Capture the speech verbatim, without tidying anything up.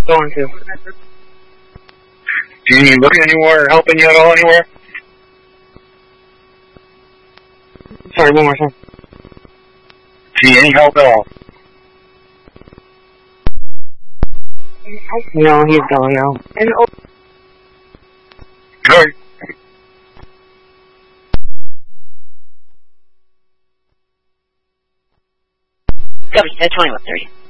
going to. Do you need looking anywhere or helping you at all anywhere? Sorry, one more time. Do you need any help at all? No, he's going now. And oh, Good. W, at twenty-one thirty.